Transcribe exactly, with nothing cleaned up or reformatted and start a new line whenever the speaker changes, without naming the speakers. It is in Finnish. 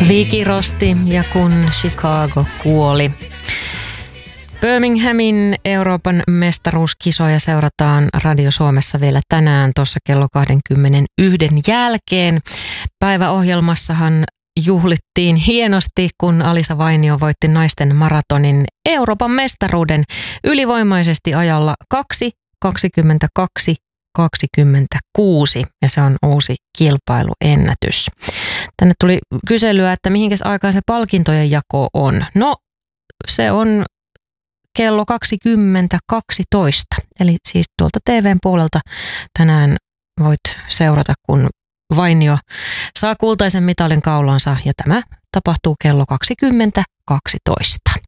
Vicky Rosti ja kun Chicago kuoli. Birminghamin Euroopan mestaruuskisoja seurataan Radio Suomessa vielä tänään tuossa kello kaksikymmentäyksi jälkeen. Päiväohjelmassahan juhlittiin hienosti, kun Alisa Vainio voitti naisten maratonin Euroopan mestaruuden ylivoimaisesti ajalla kaksi kaksikymmentäkaksi kaksikymmentäkuusi ja se on uusi kilpailuennätys. Tänne tuli kyselyä, että mihinkäs aikaan se palkintojen jako on. No se on kello kaksikymmentä kaksitoista, eli siis tuolta T V:n puolelta tänään voit seurata, kun Vainio saa kultaisen mitalin kaulansa ja tämä tapahtuu kello kaksikymmentä kaksitoista.